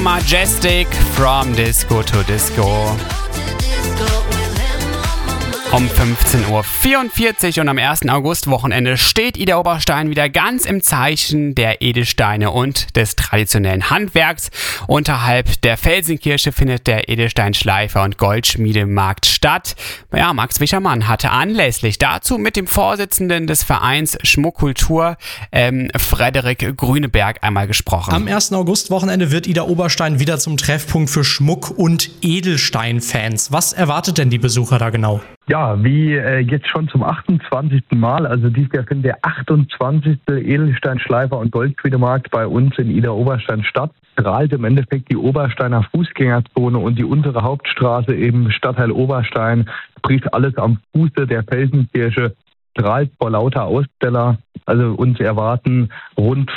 Majestic, From Disco to Disco. Um 15.44 Uhr und am 1. August-Wochenende steht Ida Oberstein wieder ganz im Zeichen der Edelsteine und des traditionellen Handwerks. Unterhalb der Felsenkirche findet der Edelsteinschleifer- und Goldschmiedemarkt statt. Ja, Max Wischermann hatte anlässlich dazu mit dem Vorsitzenden des Vereins Schmuckkultur, Frederik Grüneberg, einmal gesprochen. Am 1. August-Wochenende wird Ida Oberstein wieder zum Treffpunkt für Schmuck- und Edelstein-Fans. Was erwartet denn die Besucher da genau? Ja, wie jetzt schon zum 28. Mal, also dieses Jahr findet der 28. Edelsteinschleifer- und Goldschmiedemarkt bei uns in Ida Oberstein statt. Strahlt im Endeffekt die Obersteiner Fußgängerzone und die untere Hauptstraße im Stadtteil Oberstein, sprich alles am Fuße der Felsenkirche, strahlt vor lauter Aussteller. Also uns erwarten rund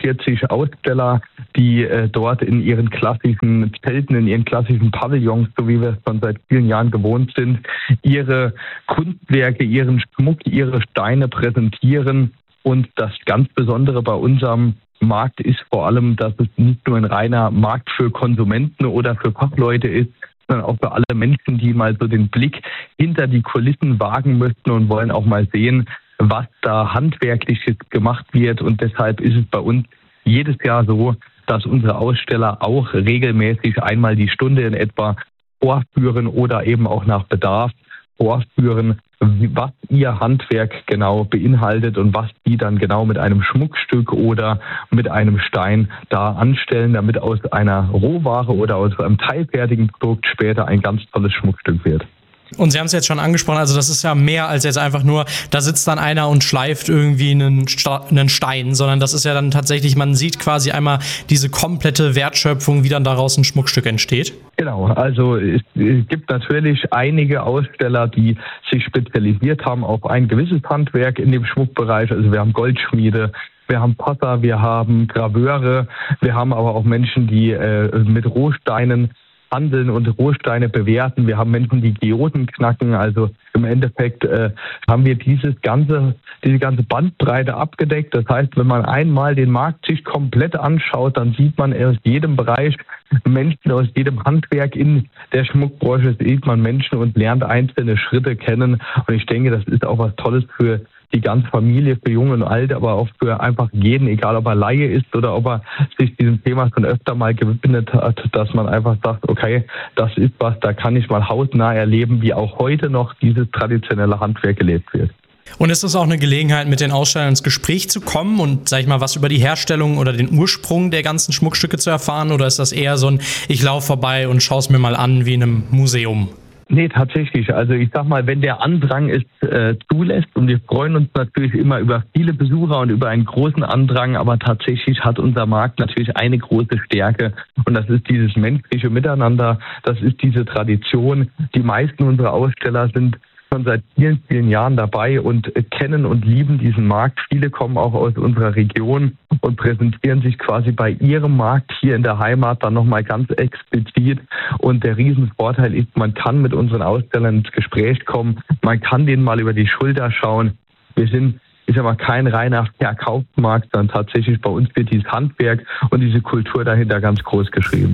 45 Aussteller, die dort in ihren klassischen Zelten, in ihren klassischen Pavillons, so wie wir es schon seit vielen Jahren gewohnt sind, ihre Kunstwerke, ihren Schmuck, ihre Steine präsentieren. Und das ganz Besondere bei unserem Markt ist vor allem, dass es nicht nur ein reiner Markt für Konsumenten oder für Fachleute ist, sondern auch für alle Menschen, die mal so den Blick hinter die Kulissen wagen möchten und wollen auch mal sehen, was da handwerklich gemacht wird. Und deshalb ist es bei uns jedes Jahr so, dass unsere Aussteller auch regelmäßig einmal die Stunde in etwa vorführen oder eben auch nach Bedarf vorführen, was ihr Handwerk genau beinhaltet und was die dann genau mit einem Schmuckstück oder mit einem Stein da anstellen, damit aus einer Rohware oder aus einem teilfertigen Produkt später ein ganz tolles Schmuckstück wird. Und Sie haben es jetzt schon angesprochen, also das ist ja mehr als jetzt einfach nur, da sitzt dann einer und schleift irgendwie einen Stein, sondern das ist ja dann tatsächlich, man sieht quasi einmal diese komplette Wertschöpfung, wie dann daraus ein Schmuckstück entsteht. Genau, also es gibt natürlich einige Aussteller, die sich spezialisiert haben auf ein gewisses Handwerk in dem Schmuckbereich. Also wir haben Goldschmiede, wir haben Passer, wir haben Graveure, wir haben aber auch Menschen, die mit Rohsteinen handeln und Rohsteine bewerten. Wir haben Menschen, die Geoden knacken. Also im Endeffekt haben wir diese ganze Bandbreite abgedeckt. Das heißt, wenn man einmal den Markt sich komplett anschaut, dann sieht man aus jedem Bereich Menschen, aus jedem Handwerk in der Schmuckbranche sieht man Menschen und lernt einzelne Schritte kennen. Und ich denke, das ist auch was Tolles für die ganze Familie, für Jung und Alt, aber auch für einfach jeden, egal ob er Laie ist oder ob er sich diesem Thema schon öfter mal gewidmet hat, dass man einfach sagt, okay, das ist was, da kann ich mal hautnah erleben, wie auch heute noch dieses traditionelle Handwerk gelebt wird. Und ist es auch eine Gelegenheit, mit den Ausstellern ins Gespräch zu kommen und, sag ich mal, was über die Herstellung oder den Ursprung der ganzen Schmuckstücke zu erfahren? Oder ist das eher so ein, ich laufe vorbei und schaue es mir mal an wie in einem Museum? Nee, tatsächlich. Also ich sag mal, wenn der Andrang es zulässt, und wir freuen uns natürlich immer über viele Besucher und über einen großen Andrang, aber tatsächlich hat unser Markt natürlich eine große Stärke und das ist dieses menschliche Miteinander, das ist diese Tradition. Die meisten unserer Aussteller sind schon seit vielen, vielen Jahren dabei und kennen und lieben diesen Markt. Viele kommen auch aus unserer Region und präsentieren sich quasi bei ihrem Markt hier in der Heimat dann nochmal ganz explizit. Und der Riesenvorteil ist, man kann mit unseren Ausstellern ins Gespräch kommen, man kann denen mal über die Schulter schauen. Wir sind, ich sag mal, kein reiner Verkaufsmarkt, sondern tatsächlich bei uns wird dieses Handwerk und diese Kultur dahinter ganz groß geschrieben.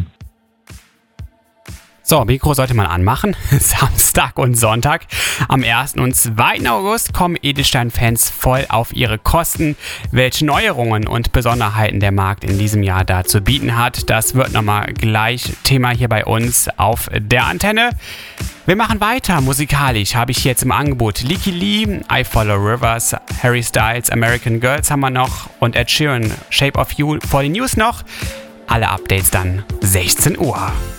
So, Mikro sollte man anmachen. Samstag und Sonntag. Am 1. und 2. August kommen Edelstein-Fans voll auf ihre Kosten. Welche Neuerungen und Besonderheiten der Markt in diesem Jahr da zu bieten hat, das wird nochmal gleich Thema hier bei uns auf der Antenne. Wir machen weiter. Musikalisch habe ich jetzt im Angebot Lykke Li, I Follow Rivers, Harry Styles, American Girls haben wir noch und Ed Sheeran, Shape of You vor den News noch. Alle Updates dann 16 Uhr.